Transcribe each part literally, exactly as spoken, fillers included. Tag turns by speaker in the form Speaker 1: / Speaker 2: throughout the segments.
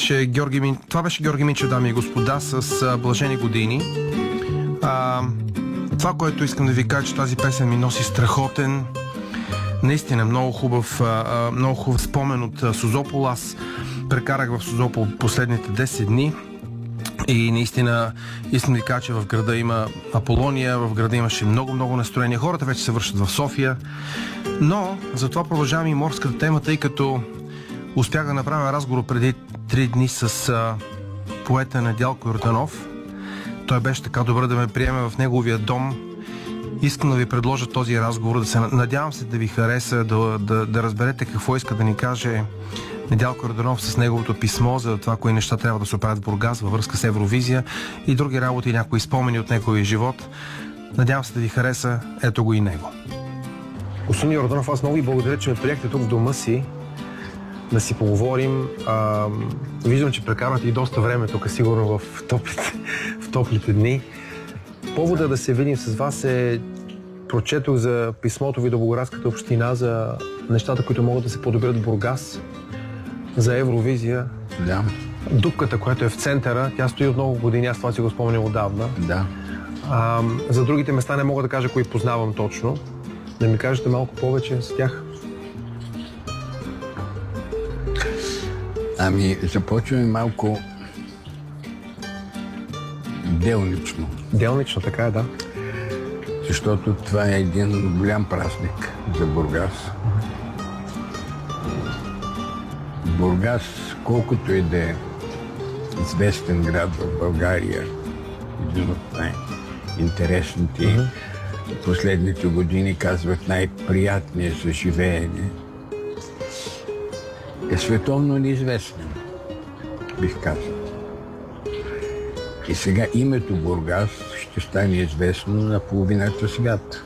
Speaker 1: че Георги Мин... това беше Георги Минчев, дами и господа, с а, Блажени години. А, това, което искам да ви кажа, че тази песен ми носи страхотен, наистина много хубав, а, много хубав спомен от а, Созопол. Аз прекарах в Созопол последните десет дни и наистина искам да ви кажа, че в града има Аполония, в града имаше много-много настроение. Хората вече се връщат в София, но затова продължавам и морската тема, тъй като успях да направя разговор преди три дни с а, поета Недялко Йорданов. Той беше така добър да ме приеме в неговия дом. Искам да ви предложа този разговор, да се надявам се да ви хареса, да, да, да разберете какво иска да ни каже Недялко Йорданов с неговото писмо за това, кои неща трябва да се оправят в Бургас във връзка с Евровизия и други работи, някои спомени от неговия живот. Надявам се да ви хареса. Ето го и него. Господин Йорданов, аз много ви благодаря, че ме приехте тук в дома си да си поговорим. А, виждам, че прекарвате и доста време тук, сигурно в топлите, в топлите дни. Повода да се видим с вас е, прочетох за писмото ви до Благоевградската община за нещата, които могат да се подобрят в Бургас, за Евровизия.
Speaker 2: Да.
Speaker 1: Дупката, която е в центъра, тя стои от много години, аз това си го спомням отдавна.
Speaker 2: Да.
Speaker 1: А, за другите места не мога да кажа кои познавам точно. Да ми кажете малко повече за тях.
Speaker 2: Ами, започваме малко делнично.
Speaker 1: Делнично, така е, да.
Speaker 2: Защото това е един голям празник за Бургас. Бургас, колкото и да е известен град в България, един от най-интересните, uh-huh. последните години казват най-приятния за живеене, е световно неизвестен, бих казал. И сега името Бургас ще стане известно на половината свят,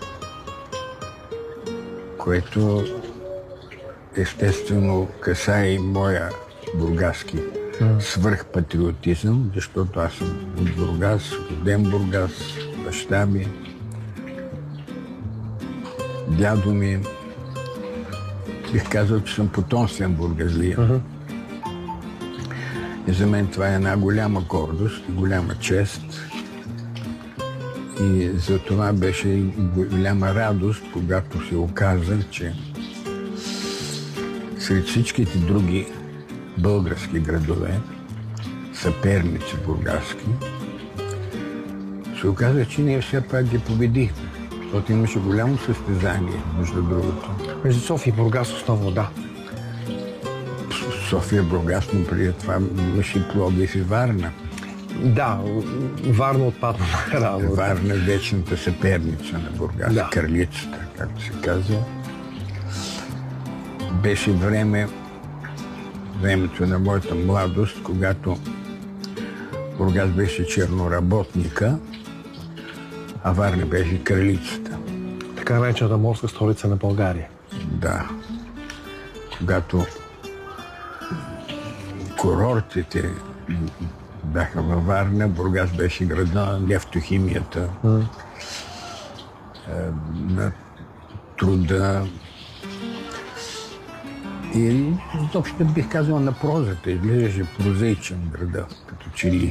Speaker 2: което естествено касае и моя бургаски mm. свръхпатриотизъм, защото аз съм от Бургас, роден Бургас, баща ми, дядо ми. Бих казал, че съм потомствен бургазлия. Mm-hmm. И за мен това е една голяма гордост, голяма чест. И за това беше и голяма радост, когато се оказа, че сред всичките други български градове, съперници бургаски, се оказа, че ние все пак ги победихме. Защото имаше голямо състезание, между другото.
Speaker 1: Между София и Бургас основно, да.
Speaker 2: София, Бургас, но преди това имаше и Пловдив и Варна.
Speaker 1: Да, Варна отпадна рано.
Speaker 2: Варна е вечната съперница на Бургас, да. Кралицата, както се казва. Беше време, времето на моята младост, когато Бургас беше черноработника, а Варна беше кралицата.
Speaker 1: Така наречената морска столица на България.
Speaker 2: Да. Когато курортите бяха във Варна, Бургас беше града на нефтохимията, mm. на труда и изобщо бих казал на прозата. Изглеждаше прозаичен града, като че ли.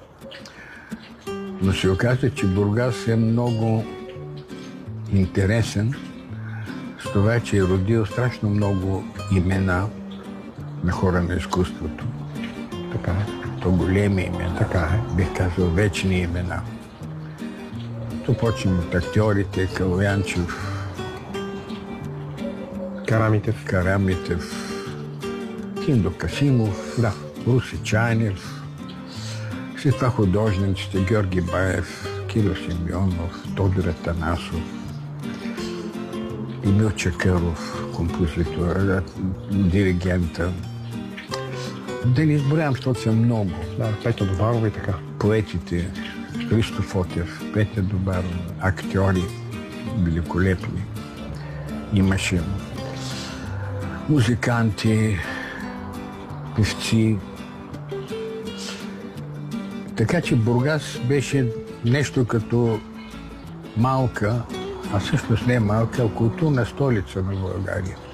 Speaker 2: Но се оказа, че Бургас е много интересен с това, че е родил страшно много имена на хора на изкуството.
Speaker 1: Така е.
Speaker 2: То големи имена.
Speaker 1: Така е.
Speaker 2: Бих казал вечни имена. То почнем от актьорите Калоянчев,
Speaker 1: Карамитев,
Speaker 2: Карамитев, Киндо Касимов,
Speaker 1: да.
Speaker 2: Руси Чайнев, след това художниците Георги Баев, Кирил Симеонов, Тодор Атанасов, Емил Чакъров, композитор, диригента. Да не изборявам, защото са много.
Speaker 1: Да, Петя Добарова и така.
Speaker 2: Поетите Христо Фотев, Петя Добарова, актьори великолепни. Имаше музиканти, певци. Така че Бургас беше нещо като малка, а всъщност не малка, а културна столица на България.